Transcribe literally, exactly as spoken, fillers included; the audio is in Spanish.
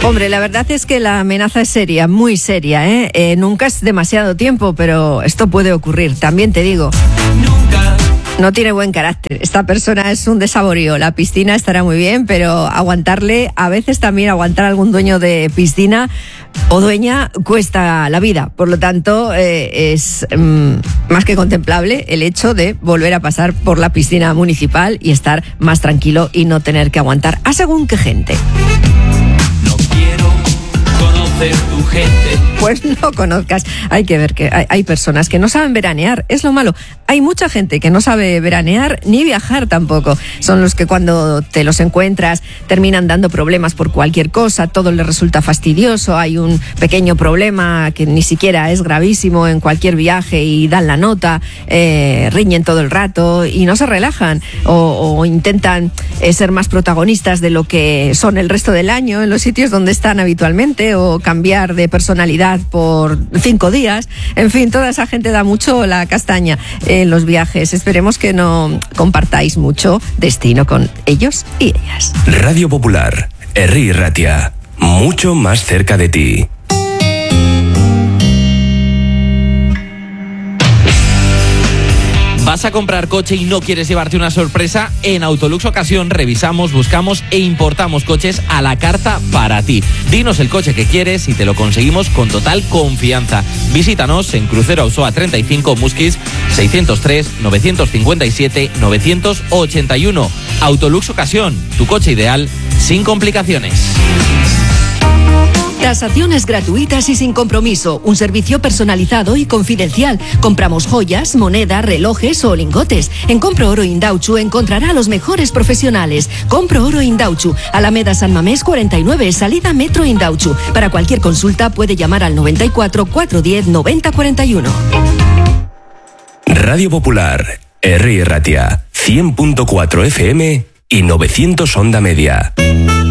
Hombre, la verdad es que la amenaza es seria, muy seria, ¿eh? Eh, nunca es demasiado tiempo, pero esto puede ocurrir. También te digo, nunca. No tiene buen carácter. Esta persona es un desaborío. La piscina estará muy bien, pero aguantarle, a veces también aguantar a algún dueño de piscina o dueña cuesta la vida. Por lo tanto, eh, es mm, más que contemplable el hecho de volver a pasar por la piscina municipal y estar más tranquilo y no tener que aguantar a según qué gente. No quiero conocer tu gente. Pues no conozcas. Hay que ver que hay, hay personas que no saben veranear. Es lo malo. Hay mucha gente que no sabe veranear ni viajar tampoco. Son los que cuando te los encuentras terminan dando problemas por cualquier cosa. Todo les resulta fastidioso. Hay un pequeño problema que ni siquiera es gravísimo en cualquier viaje y dan la nota, eh, riñen todo el rato y no se relajan. O, o intentan eh, ser más protagonistas de lo que son el resto del año en los sitios donde están habitualmente, o cambiar de personalidad por cinco días. En fin, toda esa gente da mucho la castaña en los viajes. Esperemos que no compartáis mucho destino con ellos y ellas. Radio Popular, Herri Ratia, mucho más cerca de ti. ¿Vas a comprar coche y no quieres llevarte una sorpresa? En Autolux Ocasión revisamos, buscamos e importamos coches a la carta para ti. Dinos el coche que quieres y te lo conseguimos con total confianza. Visítanos en Crucero Auzoa treinta y cinco, Musquis seiscientos tres, novecientos cincuenta y siete, novecientos ochenta y uno. Autolux Ocasión, tu coche ideal sin complicaciones. Tasaciones gratuitas y sin compromiso. Un servicio personalizado y confidencial. Compramos joyas, moneda, relojes o lingotes. En Compro Oro Indauchu encontrará a los mejores profesionales. Compro Oro Indauchu, Alameda San Mamés cuarenta y nueve, salida Metro Indauchu. Para cualquier consulta puede llamar al noventa y cuatro, cuatrocientos diez, noventa cuarenta y uno. Radio Popular, Herri Ratia, cien punto cuatro F M y novecientos onda media.